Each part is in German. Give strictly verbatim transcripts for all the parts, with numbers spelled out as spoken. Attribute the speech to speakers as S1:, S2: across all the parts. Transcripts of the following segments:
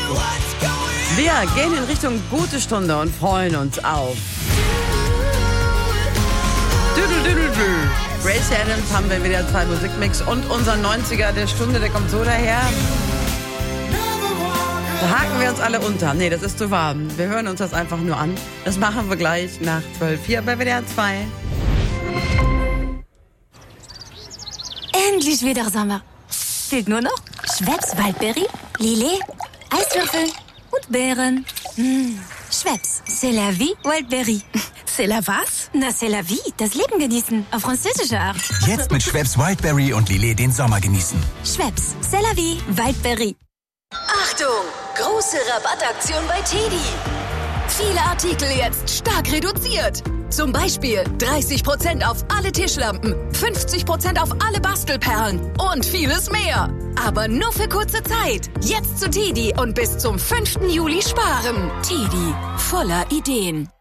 S1: Wir gehen in Richtung gute Stunde und freuen uns auf Gracie Adams haben wir wieder zwei Musikmix und unser neunziger der Stunde, der kommt so daher. Da haken wir uns alle unter. Nee, das ist zu warm. Wir hören uns das einfach nur an. Das machen wir gleich nach zwölf hier bei W D R zwei.
S2: Endlich wieder Sommer. Fehlt nur noch Schweppes Waldberry, Lillet, Eiswürfel und Beeren. Mmh. Schweppes, c'est la vie, Wildberry.
S3: C'est la was?
S2: Na, c'est la vie, das Leben genießen, auf französische Art.
S4: Jetzt mit Schweppes Wildberry und Lillet den Sommer genießen.
S2: Schweppes, c'est la vie, Wildberry.
S5: Achtung, große Rabattaktion bei Teddy. Viele Artikel jetzt stark reduziert. Zum Beispiel dreißig Prozent auf alle Tischlampen, fünfzig Prozent auf alle Bastelperlen und vieles mehr. Aber nur für kurze Zeit. Jetzt zu Teddy und bis zum fünften Juli sparen. Teddy, voller Ideen.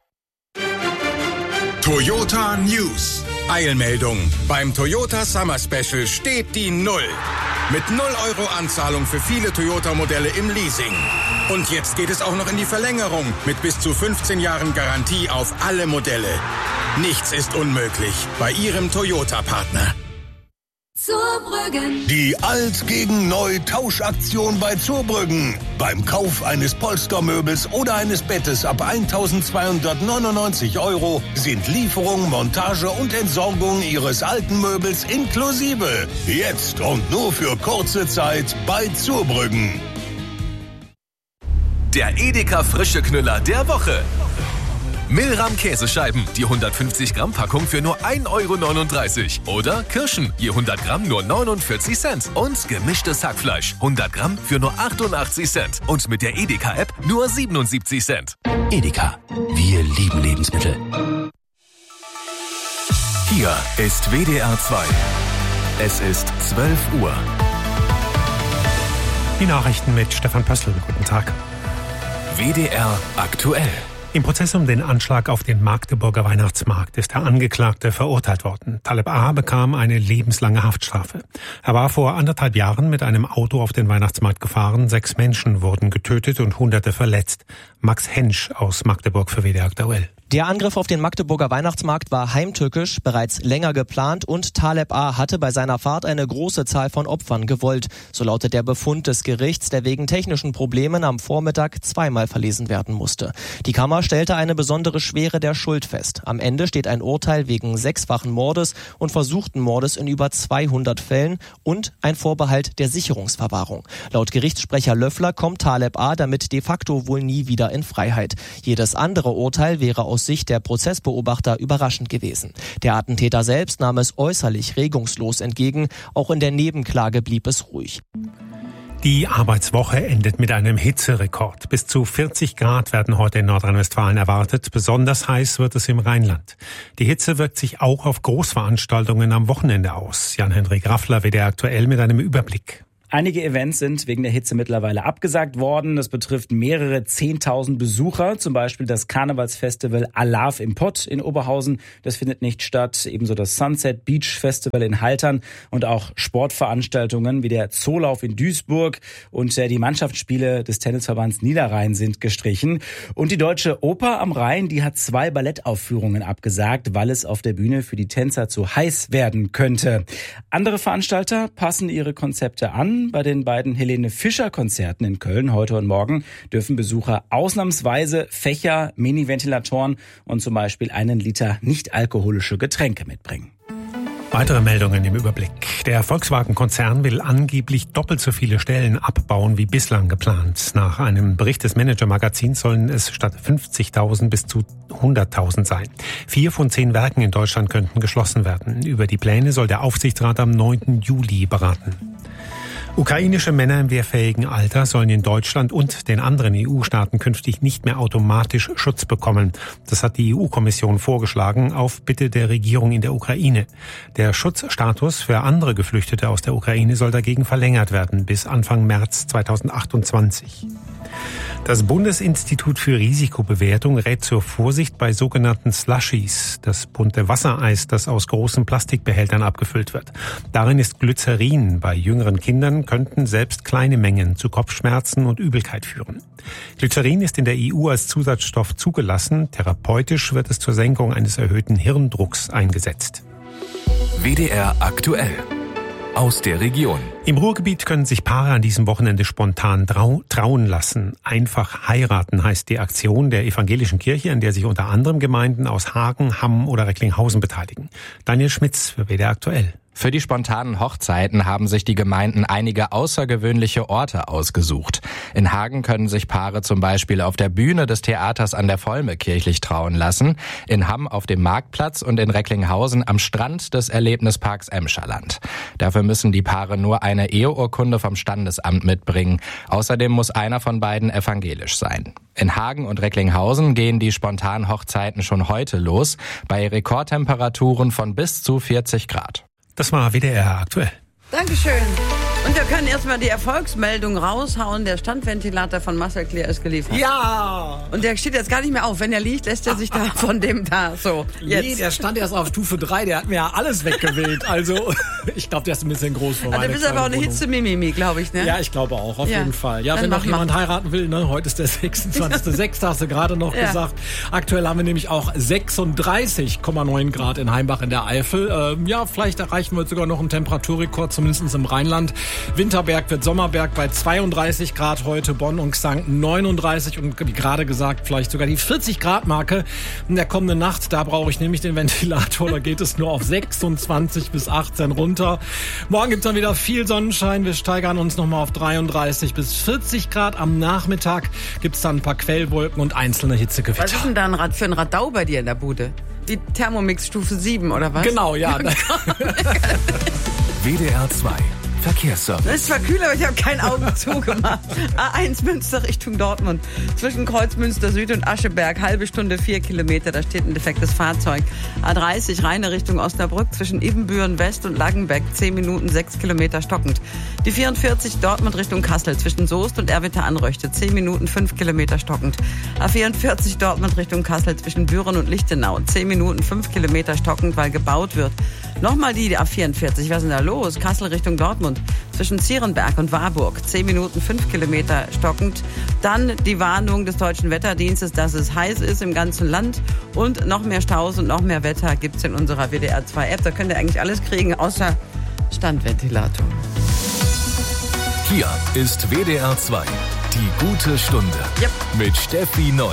S6: Toyota News. Eilmeldung. Beim Toyota Summer Special steht die Null. Mit null Euro Anzahlung für viele Toyota-Modelle im Leasing. Und jetzt geht es auch noch in die Verlängerung mit bis zu fünfzehn Jahren Garantie auf alle Modelle. Nichts ist unmöglich bei Ihrem Toyota-Partner.
S5: Zurbrüggen.
S7: Die Alt gegen Neu Tauschaktion bei Zurbrüggen. Beim Kauf eines Polstermöbels oder eines Bettes ab eintausendzweihundertneunundneunzig Euro sind Lieferung, Montage und Entsorgung Ihres alten Möbels inklusive. Jetzt und nur für kurze Zeit bei Zurbrüggen.
S8: Der Edeka frische Knüller der Woche. Milram Käsescheiben, die hundertfünfzig Gramm Packung für nur ein Euro neununddreißig. Oder Kirschen, je hundert Gramm nur neunundvierzig Cent. Und gemischtes Hackfleisch, hundert Gramm für nur achtundachtzig Cent. Und mit der Edeka-App nur siebenundsiebzig Cent.
S4: Edeka, wir lieben Lebensmittel.
S8: Hier ist W D R zwei. Es ist zwölf Uhr.
S9: Die Nachrichten mit Stefan Pössl. Guten Tag.
S8: W D R aktuell.
S9: Im Prozess um den Anschlag auf den Magdeburger Weihnachtsmarkt ist der Angeklagte verurteilt worden. Taleb A. bekam eine lebenslange Haftstrafe. Er war vor anderthalb Jahren mit einem Auto auf den Weihnachtsmarkt gefahren. Sechs Menschen wurden getötet und Hunderte verletzt. Max Hensch aus Magdeburg für W D R aktuell.
S10: Der Angriff auf den Magdeburger Weihnachtsmarkt war heimtückisch, bereits länger geplant und Taleb A. hatte bei seiner Fahrt eine große Zahl von Opfern gewollt. So lautet der Befund des Gerichts, der wegen technischen Problemen am Vormittag zweimal verlesen werden musste. Die Kammer stellte eine besondere Schwere der Schuld fest. Am Ende steht ein Urteil wegen sechsfachen Mordes und versuchten Mordes in über zweihundert Fällen und ein Vorbehalt der Sicherungsverwahrung. Laut Gerichtssprecher Löffler kommt Taleb A. damit de facto wohl nie wieder in Freiheit. Jedes andere Urteil wäre aus Sicht der Prozessbeobachter überraschend gewesen. Der Attentäter selbst nahm es äußerlich regungslos entgegen. Auch in der Nebenklage blieb es ruhig.
S9: Die Arbeitswoche endet mit einem Hitzerekord. Bis zu vierzig Grad werden heute in Nordrhein-Westfalen erwartet. Besonders heiß wird es im Rheinland. Die Hitze wirkt sich auch auf Großveranstaltungen am Wochenende aus. Jan-Henrik Raffler, W D R aktuell mit einem Überblick.
S11: Einige Events sind wegen der Hitze mittlerweile abgesagt worden. Das betrifft mehrere zehntausend Besucher. Zum Beispiel das Karnevalsfestival Alav im Pott in Oberhausen. Das findet nicht statt. Ebenso das Sunset Beach Festival in Haltern und auch Sportveranstaltungen wie der Zoolauf in Duisburg und die Mannschaftsspiele des Tennisverbands Niederrhein sind gestrichen. Und die Deutsche Oper am Rhein, die hat zwei Ballettaufführungen abgesagt, weil es auf der Bühne für die Tänzer zu heiß werden könnte. Andere Veranstalter passen ihre Konzepte an. Bei den beiden Helene Fischer Konzerten in Köln heute und morgen dürfen Besucher ausnahmsweise Fächer, Mini-Ventilatoren und zum Beispiel einen Liter nicht-alkoholische Getränke mitbringen.
S9: Weitere Meldungen im Überblick. Der Volkswagen-Konzern will angeblich doppelt so viele Stellen abbauen wie bislang geplant. Nach einem Bericht des Manager-Magazins sollen es statt fünfzigtausend bis zu hunderttausend sein. Vier von zehn Werken in Deutschland könnten geschlossen werden. Über die Pläne soll der Aufsichtsrat am neunten Juli beraten. Ukrainische Männer im wehrfähigen Alter sollen in Deutschland und den anderen E U-Staaten künftig nicht mehr automatisch Schutz bekommen. Das hat die E U-Kommission vorgeschlagen, auf Bitte der Regierung in der Ukraine. Der Schutzstatus für andere Geflüchtete aus der Ukraine soll dagegen verlängert werden bis Anfang März zweitausendachtundzwanzig. Das Bundesinstitut für Risikobewertung rät zur Vorsicht bei sogenannten Slushies, das bunte Wassereis, das aus großen Plastikbehältern abgefüllt wird. Darin ist Glycerin. Bei jüngeren Kindern könnten selbst kleine Mengen zu Kopfschmerzen und Übelkeit führen. Glycerin ist in der E U als Zusatzstoff zugelassen. Therapeutisch wird es zur Senkung eines erhöhten Hirndrucks eingesetzt.
S8: W D R aktuell. Aus der Region.
S9: Im Ruhrgebiet können sich Paare an diesem Wochenende spontan trau- trauen lassen. Einfach heiraten heißt die Aktion der evangelischen Kirche, an der sich unter anderem Gemeinden aus Hagen, Hamm oder Recklinghausen beteiligen. Daniel Schmitz für W D R aktuell.
S3: Für die spontanen Hochzeiten haben sich die Gemeinden einige außergewöhnliche Orte ausgesucht. In Hagen können sich Paare zum Beispiel auf der Bühne des Theaters an der Volme kirchlich trauen lassen, in Hamm auf dem Marktplatz und in Recklinghausen am Strand des Erlebnisparks Emscherland. Dafür müssen die Paare nur eine Eheurkunde vom Standesamt mitbringen. Außerdem muss einer von beiden evangelisch sein. In Hagen und Recklinghausen gehen die spontanen Hochzeiten schon heute los, bei Rekordtemperaturen von bis zu vierzig Grad.
S9: Das war W D R aktuell.
S1: Dankeschön. Und wir können erstmal die Erfolgsmeldung raushauen. Der Standventilator von Marcel Claire ist geliefert.
S12: Ja!
S1: Und der steht jetzt gar nicht mehr auf. Wenn er liegt, lässt er sich da von dem da so. Jetzt.
S12: Nee, der stand erst auf Stufe drei. Der hat mir ja alles weggewählt. Also, ich glaube, der ist ein bisschen groß für meine
S1: Also, du bist aber auch eine Hitze-Mimimi, glaube ich, ne?
S12: Ja, ich glaube auch, auf
S1: ja.
S12: jeden Fall. Ja,
S1: Dann
S12: wenn noch jemand
S1: mal.
S12: heiraten will, ne? Heute ist der sechsundzwanzigster sechster hast du gerade noch
S1: ja.
S12: gesagt. Aktuell haben wir nämlich auch sechsunddreißig Komma neun Grad in Heimbach in der Eifel. Ähm, ja, vielleicht erreichen wir sogar noch einen Temperaturrekord, zumindest im Rheinland. Winterberg wird Sommerberg bei zweiunddreißig Grad heute, Bonn und Xanten neununddreißig und wie gerade gesagt, vielleicht sogar die vierzig Grad Marke in der kommenden Nacht. Da brauche ich nämlich den Ventilator, da geht es nur auf sechsundzwanzig bis achtzehn runter. Morgen gibt es dann wieder viel Sonnenschein, wir steigern uns nochmal auf dreiunddreißig bis vierzig Grad. Am Nachmittag gibt es dann ein paar Quellwolken und einzelne Hitzegewitter.
S1: Was ist denn da ein Rad für ein Radau bei dir in der Bude? Die Thermomix Stufe sieben oder was?
S12: Genau, ja.
S8: W D R zwei Verkehrsservice.
S1: Es ist zwar kühl, aber ich habe kein Auge zugemacht. A eins Münster Richtung Dortmund. Zwischen Kreuzmünster Süd und Ascheberg. Halbe Stunde, vier Kilometer. Da steht ein defektes Fahrzeug. A dreißig Rheine Richtung Osnabrück. Zwischen Ibbenbüren West und Langenbeck. zehn Minuten, sechs Kilometer stockend. Die vierundvierzig Dortmund Richtung Kassel. Zwischen Soest und Erwitter Anröchte. zehn Minuten, fünf Kilometer stockend. A vierundvierzig Dortmund Richtung Kassel. Zwischen Büren und Lichtenau. zehn Minuten, fünf Kilometer stockend, weil gebaut wird. Nochmal die A vierundvierzig. Was ist denn da los? Kassel Richtung Dortmund. Zwischen Zierenberg und Warburg. zehn Minuten, fünf Kilometer stockend. Dann die Warnung des Deutschen Wetterdienstes, dass es heiß ist im ganzen Land. Und noch mehr Staus und noch mehr Wetter gibt's in unserer W D R zwei App. Da könnt ihr eigentlich alles kriegen, außer Standventilator.
S8: Hier ist W D R zwei. Die gute Stunde.
S1: Yep.
S8: Mit Steffi Neu.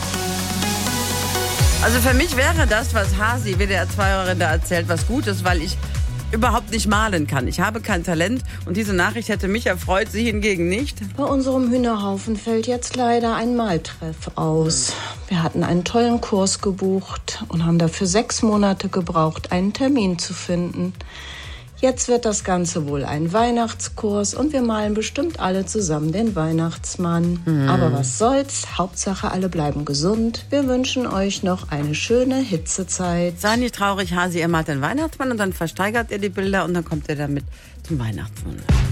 S1: Also für mich wäre das, was Hasi, W D R zwei-Hörerin, da erzählt, was Gutes, weil ich überhaupt nicht malen kann. Ich habe kein Talent und diese Nachricht hätte mich erfreut, sie hingegen nicht.
S13: Bei unserem Hühnerhaufen fällt jetzt leider ein Maltreff aus. Wir hatten einen tollen Kurs gebucht und haben dafür sechs Monate gebraucht, einen Termin zu finden. Jetzt wird das Ganze wohl ein Weihnachtskurs und wir malen bestimmt alle zusammen den Weihnachtsmann. Mhm. Aber was soll's, Hauptsache alle bleiben gesund. Wir wünschen euch noch eine schöne Hitzezeit.
S1: Sei nicht traurig, Hasi, ihr malt den Weihnachtsmann und dann versteigert ihr die Bilder und dann kommt ihr damit zum Weihnachtsmann.